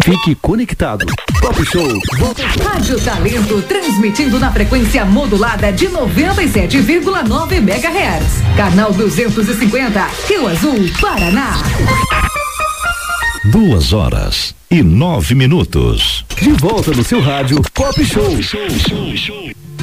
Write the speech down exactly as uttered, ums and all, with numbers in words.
Fique conectado. Pop Show. Volta. Rádio Talento, transmitindo na frequência modulada de noventa e sete vírgula nove megahertz. Canal duzentos e cinquenta, Rio Azul, Paraná. Duas horas e nove minutos. De volta no seu rádio Pop Show. Show, show, show.